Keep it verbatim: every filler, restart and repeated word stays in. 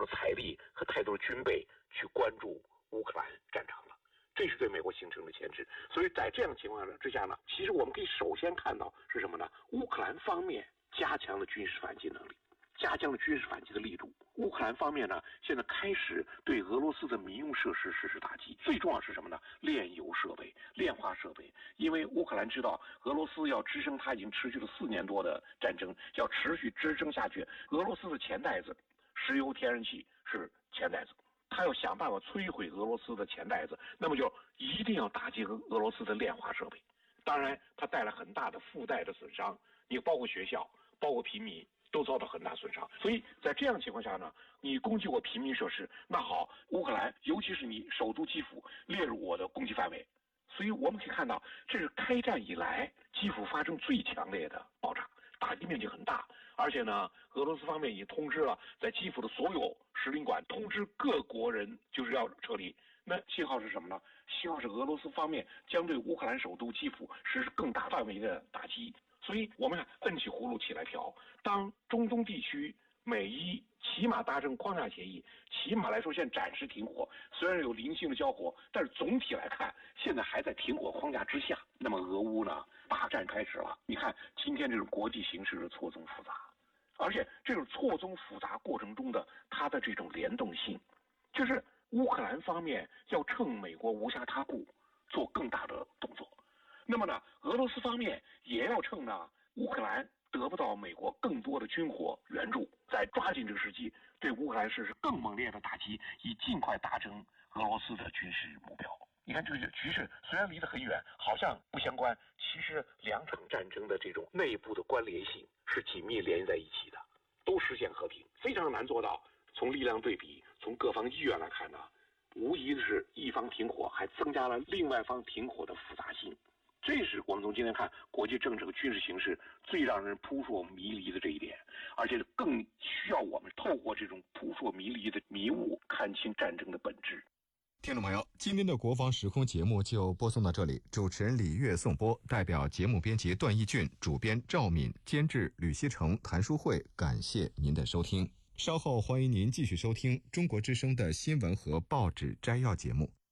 的财力和太多的军备去关注乌克兰战场了。这是对美国形成的牵制。所以在这样情况之下呢，其实我们可以首先看到是什么呢？乌克兰方面加强了军事反击能力，加强了军事反击的力度。乌克兰方面呢，现在开始对俄罗斯的民用设施实施打击。最重要是什么呢？炼油设备、炼化设备。因为乌克兰知道俄罗斯要支撑它已经持续了四年多的战争，要持续支撑下去。俄罗斯的钱袋子，石油、天然气是钱袋子，他要想办法摧毁俄罗斯的钱袋子，那么就一定要打击俄俄罗斯的炼化设备。当然，它带来很大的附带的损伤，你包括学校，包括平民。都遭到很大损伤。所以在这样情况下呢，你攻击我平民设施，那好，乌克兰尤其是你首都基辅列入我的攻击范围。所以我们可以看到，这是开战以来基辅发生最强烈的爆炸，打击面积很大。而且呢，俄罗斯方面已经通知了在基辅的所有使领馆，通知各国人就是要撤离。那信号是什么呢？信号是俄罗斯方面将对乌克兰首都基辅实施更大范围的打击。所以我们看摁起葫芦起来瓢，当中东地区美伊起码达成框架协议，起码来说现在暂时停火，虽然有零星的交火，但是总体来看现在还在停火框架之下。那么俄乌呢，大战开始了。你看今天这种国际形势的错综复杂，而且这种错综复杂过程中的它的这种联动性，就是乌克兰方面要趁美国无暇他顾做更大的动作。那么呢，俄罗斯方面也要趁呢乌克兰得不到美国更多的军火援助，在抓紧这个时机对乌克兰实施更猛烈的打击，以尽快达成俄罗斯的军事目标。你看这个局势虽然离得很远，好像不相关，其实两场战争的这种内部的关联性是紧密连在一起的，都实现和平非常难做到。从力量对比，从各方意愿来看呢，无疑的是一方停火还增加了另外方停火的复杂性。这是我们从今天看国际政治和军事形势最让人扑朔迷离的这一点，而且更需要我们透过这种扑朔迷离的迷雾看清战争的本质。 听众朋友，今天的国防时空节目就播送到这里，主持人李悦颂播，代表节目编辑段义俊，主编赵敏，监制吕锡成、谭书慧，感谢您的收听。稍后欢迎您继续收听中国之声的新闻和报纸摘要节目。